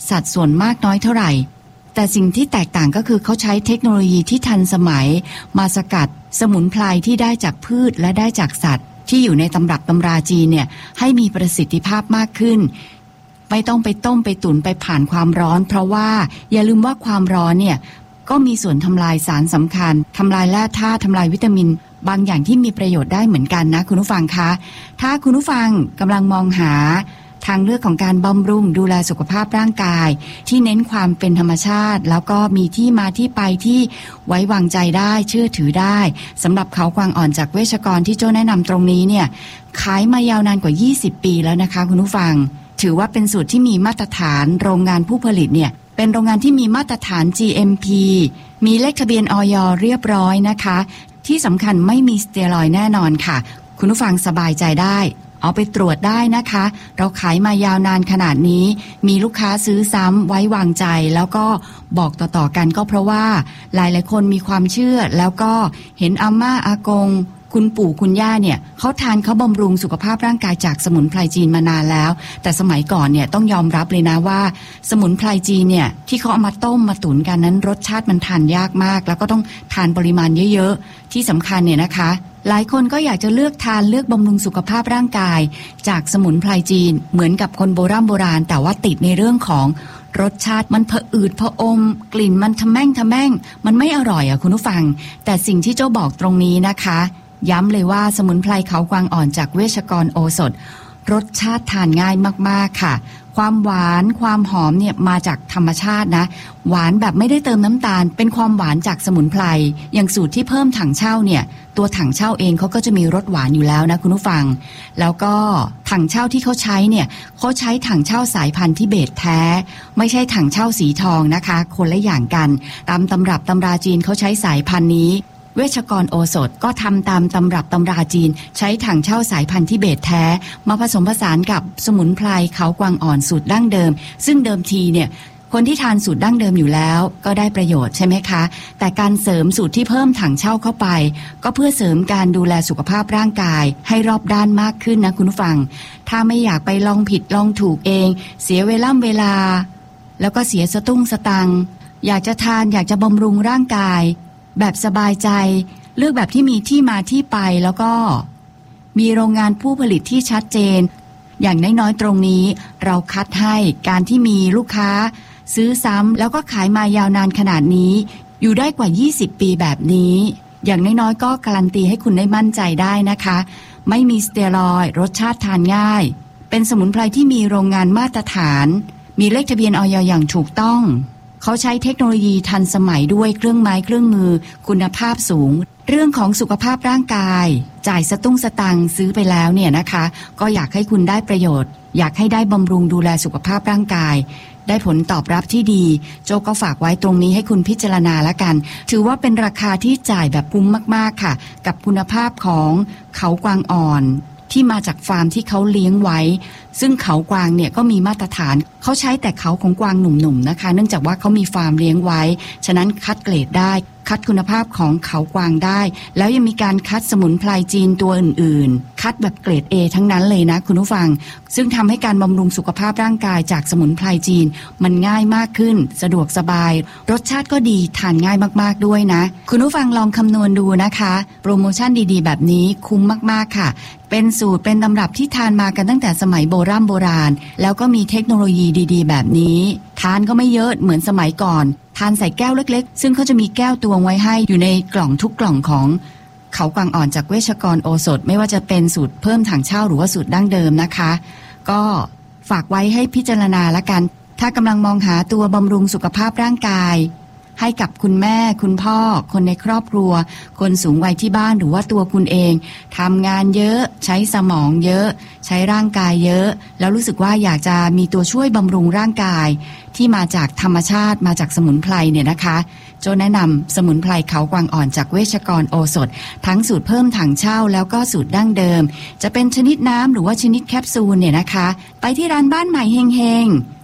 สัดส่วนมากน้อยเท่าไหร่แต่สิ่งที่แตกต่างก็คือเขาใช้เทคโนโลยีที่ทันสมัยมาสกัดสมุนไพรที่ได้จากพืชและได้จากสัตว์ที่อยู่ในตำรับตำราจีนเนี่ยให้มีประสิทธิภาพมากขึ้นไม่ต้องไปต้มไปตุ๋นไปผ่านความร้อนเพราะว่าอย่าลืมว่าความร้อนเนี่ยก็มีส่วนทำลายสารสำคัญทำลายแร่ธาตุทำลายวิตามินบางอย่างที่มีประโยชน์ได้เหมือนกันนะคุณผู้ฟังคะถ้าคุณผู้ฟังกำลังมองหาทางเลือกของการบำรุงดูแลสุขภาพร่างกายที่เน้นความเป็นธรรมชาติแล้วก็มีที่มาที่ไปที่ไว้วางใจได้เชื่อถือได้สำหรับเขากวางอ่อนจากเวชกรที่โจ้แนะนำตรงนี้เนี่ยขายมายาวนานกว่า20ปีแล้วนะคะคุณผู้ฟังถือว่าเป็นสูตรที่มีมาตรฐานโรงงานผู้ผลิตเนี่ยเป็นโรงงานที่มีมาตรฐาน GMP มีเลขทะเบียนอย.เรียบร้อยนะคะที่สำคัญไม่มีสเตียรอยด์แน่นอนค่ะคุณผู้ฟังสบายใจได้เอาไปตรวจได้นะคะเราขายมายาวนานขนาดนี้มีลูกค้าซื้อซ้ำไว้วางใจแล้วก็บอกต่อๆกันก็เพราะว่าหลายๆคนมีความเชื่อแล้วก็เห็นอาม่าอากงคุณปู่คุณย่าเนี่ยเขาทานเขาบำรุงสุขภาพร่างกายจากสมุนไพรจีนมานานแล้วแต่สมัยก่อนเนี่ยต้องยอมรับเลยนะว่าสมุนไพรจีนเนี่ยที่เขาเอามาต้มมาตุ๋นกันนั้นรสชาติมันทานยากมากแล้วก็ต้องทานปริมาณเยอะๆที่สำคัญเนี่ยนะคะหลายคนก็อยากจะเลือกทานเลือกบำรุงสุขภาพร่างกายจากสมุนไพรจีนเหมือนกับคนโบราณแต่ว่าติดในเรื่องของรสชาติมันผะอืดผะอมกลิ่นมันทะแม่งมันไม่อร่อยอ่ะคุณผู้ฟังแต่สิ่งที่เจ้าบอกตรงนี้นะคะย้ำเลยว่าสมุนไพรเขากวางอ่อนจากเวชกรโอสถรสชาติทานง่ายมากๆค่ะความหวานความหอมเนี่ยมาจากธรรมชาตินะหวานแบบไม่ได้เติมน้ำตาลเป็นความหวานจากสมุนไพรอย่างสูตรที่เพิ่มถังเช่าเนี่ยตัวถังเช่าเองเขาก็จะมีรสหวานอยู่แล้วนะคุณผู้ฟังแล้วก็ถังเช่าที่เขาใช้เนี่ยเขาใช้ถังเช่าสายพันธุ์ทิเบตแท้ไม่ใช่ถังเช่าสีทองนะคะคนละอย่างกันตามตำรับตำราจีนเขาใช้สายพันธุ์นี้เวชกรโอสถก็ทำตามตำรับตำราจีนใช้ถังเช่าสายพันธุ์ทิเบตแท้มาผสมผสานกับสมุนไพรเขากวางอ่อนสูตรดั้งเดิมซึ่งเดิมทีเนี่ยคนที่ทานสูตรดั้งเดิมอยู่แล้วก็ได้ประโยชน์ใช่ไหมคะแต่การเสริมสูตรที่เพิ่มถังเช่าเข้าไปก็เพื่อเสริมการดูแลสุขภาพร่างกายให้รอบด้านมากขึ้นนะคุณผู้ฟังถ้าไม่อยากไปลองผิดลองถูกเองเสียเวลาแล้วก็เสียสตุ้งสตังค์อยากจะทานอยากจะบำรุงร่างกายแบบสบายใจเลือกแบบที่มีที่มาที่ไปแล้วก็มีโรงงานผู้ผลิตที่ชัดเจนอย่างน้อยๆตรงนี้เราคัดให้การที่มีลูกค้าซื้อซ้ำแล้วก็ขายมายาวนานขนาดนี้อยู่ได้กว่า20ปีแบบนี้อย่างน้อยๆก็การันตีให้คุณได้มั่นใจได้นะคะไม่มีสเตียรอยด์รสชาติทานง่ายเป็นสมุนไพรที่มีโรงงานมาตรฐานมีเลขทะเบียนอย.อย่างถูกต้องเขาใช้เทคโนโลยีทันสมัยด้วยเครื่องไม้เครื่องมือคุณภาพสูงเรื่องของสุขภาพร่างกายจ่ายสตุ้งสตังค์ซื้อไปแล้วเนี่ยนะคะก็อยากให้คุณได้ประโยชน์อยากให้ได้บำรุงดูแลสุขภาพร่างกายได้ผลตอบรับที่ดีโจก็ฝากไว้ตรงนี้ให้คุณพิจารณาละกันถือว่าเป็นราคาที่จ่ายแบบคุ้มมากๆค่ะกับคุณภาพของเขากวางอ่อนที่มาจากฟาร์มที่เขาเลี้ยงไว้ซึ่งเขากวางเนี่ยก็มีมาตรฐานเขาใช้แต่เขาของกวางหนุ่มๆนะคะเนื่องจากว่าเขามีฟาร์มเลี้ยงไว้ฉะนั้นคัดเกรดได้คัดคุณภาพของเขากวางได้แล้วยังมีการคัดสมุนไพรจีนตัวอื่นๆคัดแบบเกรด A ทั้งนั้นเลยนะคุณผู้ฟังซึ่งทำให้การบำรุงสุขภาพร่างกายจากสมุนไพรจีนมันง่ายมากขึ้นสะดวกสบายรสชาติก็ดีทานง่ายมากๆด้วยนะคุณผู้ฟังลองคำนวณดูนะคะโปรโมชั่นดีๆแบบนี้คุ้มมากๆค่ะเป็นสูตรเป็นตำรับที่ทานมากันตั้งแต่สมัยโบราณแล้วก็มีเทคโนโลยีดีๆแบบนี้ทานก็ไม่เยอะเหมือนสมัยก่อนทานใส่แก้วเล็กๆซึ่งเขาจะมีแก้วตวงไว้ให้อยู่ในกล่องทุกกล่องของเขากวางอ่อนจากเวชกรโอสถไม่ว่าจะเป็นสูตรเพิ่มถังเช่าหรือว่าสูตรดั้งเดิมนะคะก็ฝากไว้ให้พิจารณาละกันถ้ากำลังมองหาตัวบำรุงสุขภาพร่างกายให้กับคุณแม่คุณพ่อคนในครอบครัวคนสูงวัยที่บ้านหรือว่าตัวคุณเองทำงานเยอะใช้สมองเยอะใช้ร่างกายเยอะแล้วรู้สึกว่าอยากจะมีตัวช่วยบำรุงร่างกายที่มาจากธรรมชาติมาจากสมุนไพรเนี่ยนะคะโจแนะนำสมุนไพรเขากวางอ่อนจากเวชกรโอสถทั้งสูตรเพิ่มถังเช่าแล้วก็สูตรดั้งเดิมจะเป็นชนิดน้ำหรือว่าชนิดแคปซูลเนี่ยนะคะไปที่ร้านบ้านใหม่เฮง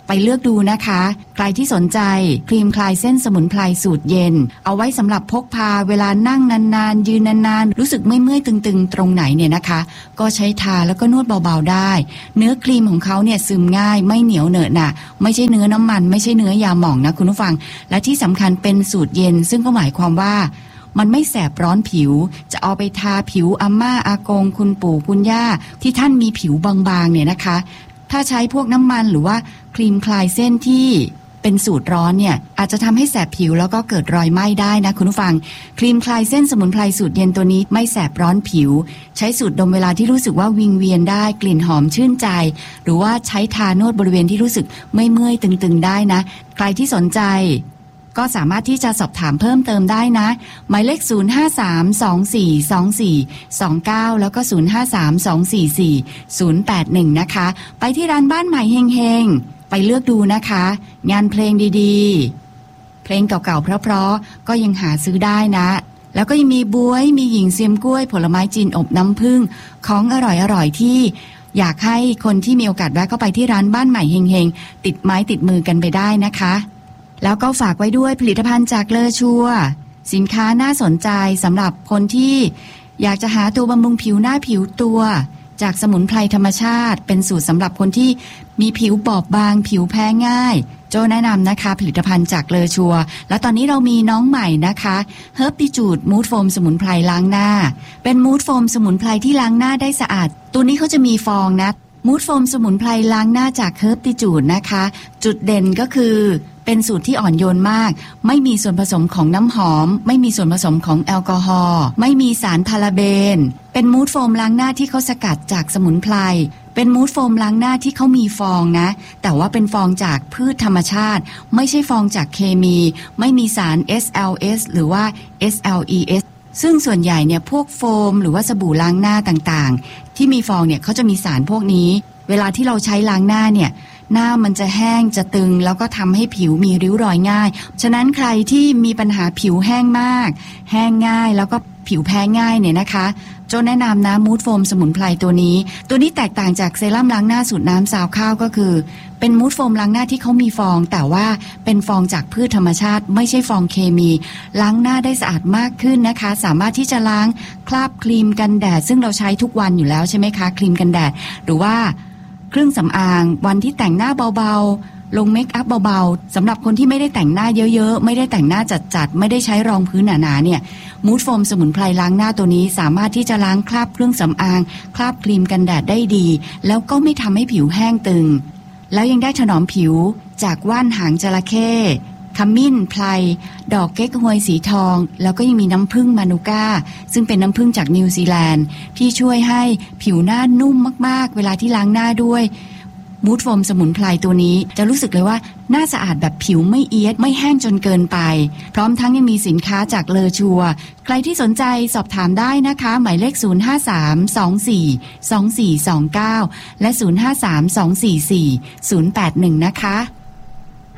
ไปเลือกดูนะคะใครที่สนใจครีมคลายเส้นสมุนไพรสูตรเย็นเอาไว้สำหรับพกพาเวลานั่งนานๆยืนนานๆรู้สึกไม่เมื่อยตึงๆตรงไหนเนี่ยนะคะก็ใช้ทาแล้วก็นวดเบาๆได้เนื้อครีมของเขาเนี่ยซึมง่ายไม่เหนียวเหนอะหนะไม่ใช่เนื้อน้ำมันไม่ใช่เนื้อยาหม่องนะคุณผู้ฟังและที่สำคัญเป็นสูตรเย็นซึ่งก็หมายความว่ามันไม่แสบร้อนผิวจะเอาไปทาผิวอาม่าอากงคุณปู่คุณย่าที่ท่านมีผิวบางๆเนี่ยนะคะถ้าใช้พวกน้ำมันหรือว่าครีมคลายเส้นที่เป็นสูตรร้อนเนี่ยอาจจะทำให้แสบผิวแล้วก็เกิดรอยไหม้ได้นะคุณผู้ฟังครีมคลายเส้นสมุนไพรสูตรเย็นตัวนี้ไม่แสบร้อนผิวใช้สูตรดมเวลาที่รู้สึกว่าวิงเวียนได้กลิ่นหอมชื่นใจหรือว่าใช้ทานวดบริเวณที่รู้สึกไม่เมื่อยตึงๆได้นะใครที่สนใจก็สามารถที่จะสอบถามเพิ่มเติมได้นะหมายเลข053242429แล้วก็053244081นะคะไปที่ร้านบ้านใหม่เฮงๆไปเลือกดูนะคะงานเพลงดีๆเพลงเก่าๆเพราะๆก็ยังหาซื้อได้นะแล้วก็ยังมีบ๊วยมีหญิงเซียมกล้วยผลไม้จีนอบน้ำผึ้งของอร่อยๆที่อยากให้คนที่มีโอกาสแวะเข้าไปที่ร้านบ้านใหม่เฮงๆติดไม้ติดมือกันไปได้นะคะแล้วก็ฝากไว้ด้วยผลิตภัณฑ์จากเลอชัวสินค้าน่าสนใจสำหรับคนที่อยากจะหาตัวบำรุงผิวหน้าผิวตัวจากสมุนไพรธรรมชาติเป็นสูตรสำหรับคนที่มีผิวบอบบางผิวแพ้ง่ายโจแนะนำนะคะผลิตภัณฑ์จากเลอชัวและตอนนี้เรามีน้องใหม่นะคะเฮิร์บดิจูดมูดโฟมสมุนไพรล้างหน้าเป็นมูดโฟมสมุนไพรที่ล้างหน้าได้สะอาดตัวนี้เขาจะมีฟองนะมูดโฟมสมุนไพรล้างหน้าจากเฮิร์บดิจูดนะคะจุดเด่นก็คือเป็นสูตรที่อ่อนโยนมากไม่มีส่วนผสมของน้ำหอมไม่มีส่วนผสมของแอลกอฮอล์ไม่มีสารพาราเบนเป็นมูดโฟมล้างหน้าที่เขาสกัดจากสมุนไพรเป็นมูดโฟมล้างหน้าที่เขามีฟองนะแต่ว่าเป็นฟองจากพืชธรรมชาติไม่ใช่ฟองจากเคมีไม่มีสาร SLS หรือว่า SLES ซึ่งส่วนใหญ่เนี่ยพวกโฟมหรือว่าสบู่ล้างหน้าต่างๆที่มีฟองเนี่ยเขาจะมีสารพวกนี้เวลาที่เราใช้ล้างหน้าเนี่ยหน้ามันจะแห้งจะตึงแล้วก็ทำให้ผิวมีริ้วรอยง่ายฉะนั้นใครที่มีปัญหาผิวแห้งมากแห้งง่ายแล้วก็ผิวแพ้ง่ายเนี่ยนะคะโจแนะนำนะมูดโฟมสมุนไพรตัวนี้แตกต่างจากเซรั่มล้างหน้าสูตรน้ำซาวข้าวก็คือเป็นมูดโฟมล้างหน้าที่เขามีฟองแต่ว่าเป็นฟองจากพืชธรรมชาติไม่ใช่ฟองเคมีล้างหน้าได้สะอาดมากขึ้นนะคะสามารถที่จะล้างคราบครีมกันแดดซึ่งเราใช้ทุกวันอยู่แล้วใช่ไหมคะครีมกันแดดหรือว่าเครื่องสำอางวันที่แต่งหน้าเบาๆลงเมคอัพเบาๆสำหรับคนที่ไม่ได้แต่งหน้าเยอะๆไม่ได้แต่งหน้าจัดๆไม่ได้ใช้รองพื้นหนาๆเนี่ยมูดโฟมสมุนไพรล้างหน้าตัวนี้สามารถที่จะล้างคราบเครื่องสำอางคราบครีมกันแดดได้ดีแล้วก็ไม่ทำให้ผิวแห้งตึงแล้วยังได้ถนอมผิวจากว่านหางจระเข้ขมิ้นไพรดอกเก๊กฮวยสีทองแล้วก็ยังมีน้ำผึ้งมานูก้าซึ่งเป็นน้ำผึ้งจากนิวซีแลนด์ที่ช่วยให้ผิวหน้านุ่มมากๆเวลาที่ล้างหน้าด้วยมูดโฟมสมุนไพรตัวนี้จะรู้สึกเลยว่าหน้าสะอาดแบบผิวไม่เอียดไม่แห้งจนเกินไปพร้อมทั้งยังมีสินค้าจากเลอชัวใครที่สนใจสอบถามได้นะคะหมายเลข053242429และ053244081นะคะ